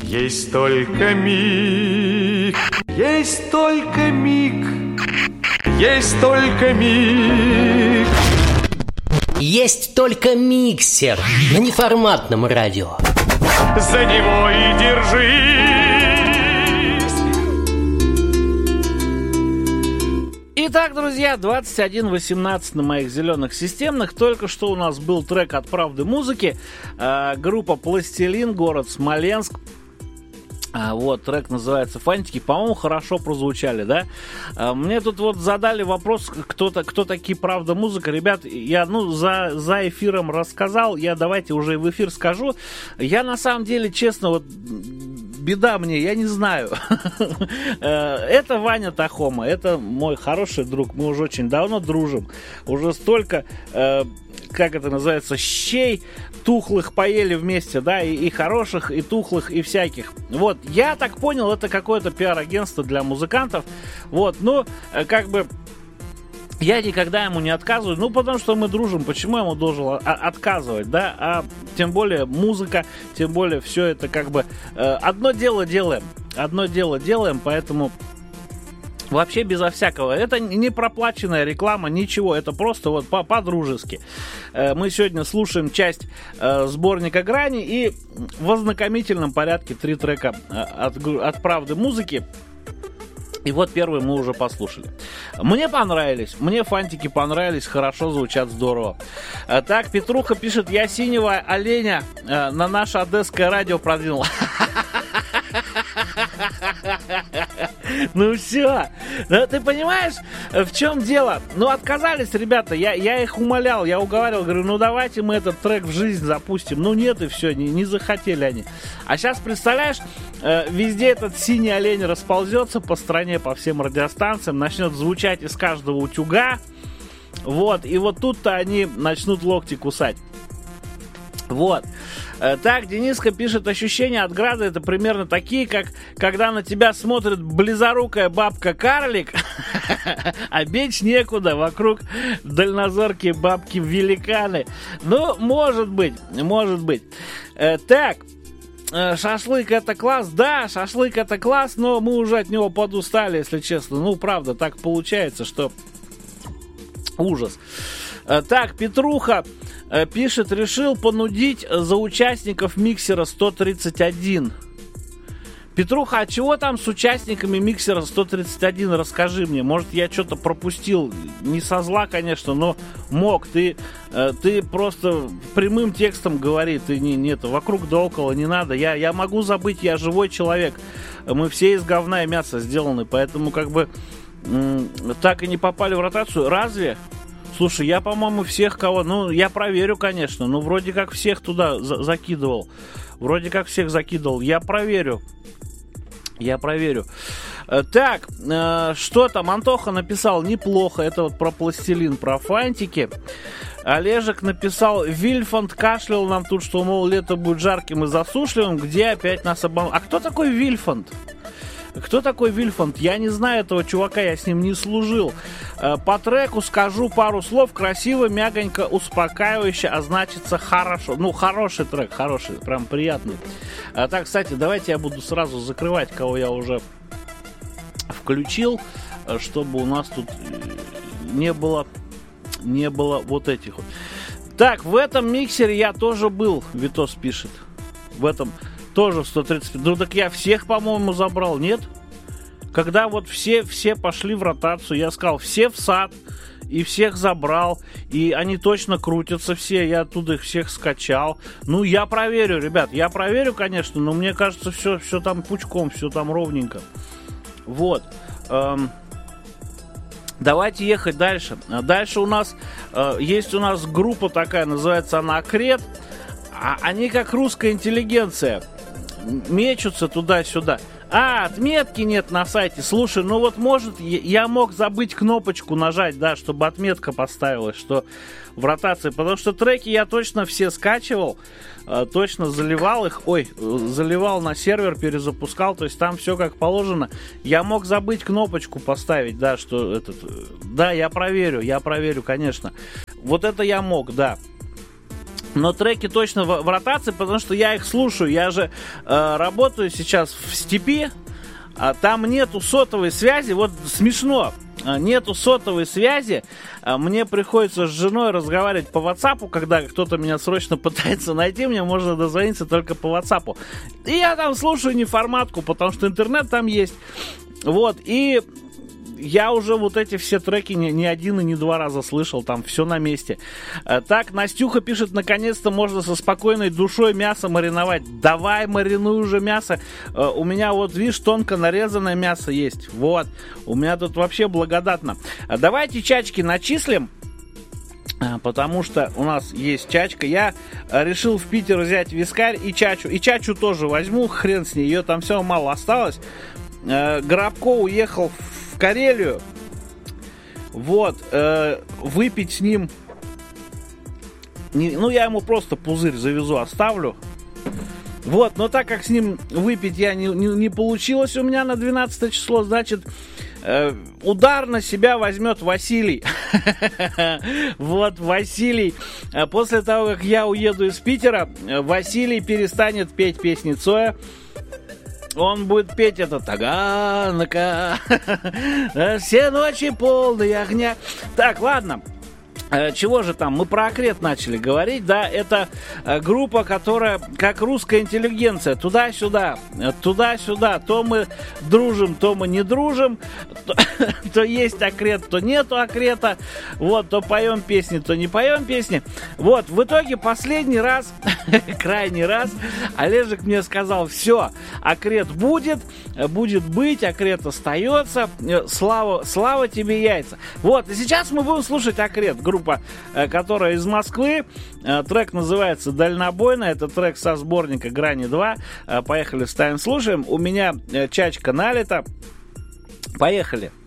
Есть только миг, есть только миг, есть только миг. Есть только миксер на неформатном радио. За него и держись. Итак, друзья, 21:18 на моих зеленых системных. Только что у нас был трек от «Правды музыки». Группа «Пластилин», город Смоленск. Вот, трек называется «Фантики». По-моему, хорошо прозвучали, да? Мне тут вот задали вопрос, кто такие «Правда музыка». Ребят, я, за эфиром рассказал, я давайте уже в эфир скажу. Я на самом деле, честно, вот беда мне, я не знаю. Это Ваня Тахома, это мой хороший друг. Мы уже очень давно дружим. Уже столько, как это называется, щей тухлых поели вместе, да, и хороших, и тухлых, и всяких. Вот, я так понял, это какое-то пиар-агентство для музыкантов. Вот, как бы я никогда ему не отказываю, потому что мы дружим, почему я ему должен отказывать, да, а тем более музыка, тем более все это как бы одно дело делаем, поэтому вообще безо всякого. Это не проплаченная реклама, ничего, это просто вот по-дружески. Мы сегодня слушаем часть сборника «Грани» и в ознакомительном порядке 3 трека от «Правды музыки». И вот первый мы уже послушали. Мне понравились, мне фантики понравились, хорошо звучат, здорово. Так, Петруха пишет: я синего оленя на наше одесское радио продвинул. Ну все, ты понимаешь, в чем дело? Отказались ребята, я их умолял, я уговаривал, говорю, давайте мы этот трек в жизнь запустим. Нет, и все, не захотели они. А сейчас, представляешь, везде этот синий олень расползется по стране, по всем радиостанциям, начнет звучать из каждого утюга. Вот, и вот тут-то они начнут локти кусать. Вот. Так, Дениска пишет: ощущения от града это примерно такие, как когда на тебя смотрит близорукая бабка-карлик, а бечь некуда, вокруг дальнозоркие бабки-великаны. Может быть. Так, шашлык это класс, да, шашлык это класс, но мы уже от него подустали, если честно. Правда, так получается, что ужас. Так, Петруха пишет: решил понудить за участников миксера 131. Петруха, а чего там с участниками миксера 131? Расскажи мне, может, я что-то пропустил. Не со зла, конечно, но мог. Ты просто прямым текстом говори, ты не вокруг да около не надо. Я могу забыть, я живой человек. Мы все из говна и мяса сделаны, поэтому как бы так и не попали в ротацию. Разве? Слушай, я, по-моему, всех кого... я проверю, конечно. Вроде как всех туда закидывал. Я проверю. Так, что там? Антоха написал: неплохо. Это вот про пластилин, про фантики. Олежек написал: Вильфанд кашлял нам тут, что, мол, лето будет жарким и засушливым. Где опять нас обманул? А кто такой Вильфанд? Кто такой Вильфанд? Я не знаю этого чувака, я с ним не служил. По треку скажу пару слов. Красиво, мягонько, успокаивающе, а значится хорошо. Хороший трек, хороший, прям приятный. Так, кстати, давайте я буду сразу закрывать, кого я уже включил, чтобы у нас тут не было вот этих вот. Так, в этом миксере я тоже был, Витос пишет. В этом тоже в 135. Так я всех, по-моему, забрал, нет? Когда вот все пошли в ротацию, я сказал, все в сад, и всех забрал, и они точно крутятся все, я оттуда их всех скачал. Я проверю, ребят, конечно, но мне кажется, все там пучком, все там ровненько. Вот. Давайте ехать дальше. Дальше у нас есть группа такая, называется она «Акрет». Они как русская интеллигенция. Мечутся туда-сюда. Отметки нет на сайте. Слушай, может, я мог забыть кнопочку нажать, да, чтобы отметка поставилась, что в ротации. Потому что треки я точно все скачивал, точно заливал их. Заливал на сервер, перезапускал. То есть там все как положено. Я мог забыть кнопочку поставить, да, что Да, я проверю, конечно. Вот это я мог, да. Но треки точно в ротации, потому что я их слушаю. Я же работаю сейчас в степи, а там нету сотовой связи. Вот смешно. Нету сотовой связи, мне приходится с женой разговаривать по WhatsApp, когда кто-то меня срочно пытается найти, мне можно дозвониться только по WhatsApp. И я там слушаю неформатку, потому что интернет там есть. Вот, и я уже вот эти все треки не один и не два раза слышал, там все на месте. Так, Настюха пишет, наконец-то можно со спокойной душой мясо мариновать. Давай, маринуй уже мясо. У меня вот, видишь, тонко нарезанное мясо есть. Вот, у меня тут вообще благодатно. Давайте чачки начислим, потому что у нас есть чачка. Я решил в Питер взять вискарь и чачу. И чачу тоже возьму, хрен с ней, ее там все мало осталось. Горобко уехал в Карелию. Вот, выпить с ним... Ну, я ему просто пузырь завезу, оставлю. Вот, но так как с ним выпить я не получилось у меня на 12 число, значит, удар на себя возьмет Василий. Вот, Василий. После того, как я уеду из Питера, Василий перестанет петь песни Цоя. Он будет петь это Таганка, все ночи полные огня. Так, ладно. Чего же там? Мы про Акрет начали говорить, да? Это группа, которая как русская интеллигенция. Туда-сюда, туда-сюда. То мы дружим, то мы не дружим. То есть Акрет, то нету Акрета. Вот, то поем песни, то не поем песни. Вот, в итоге последний раз, крайний раз, Олежек мне сказал, все, Акрет будет быть, Акрет остается. Слава тебе, яйца. Вот, и сейчас мы будем слушать Акрет, группа, которая из Москвы. Трек называется «Дальнобойно». Это трек со сборника «Грани 2». Поехали, ставим, слушаем. У меня чачка налита. Поехали.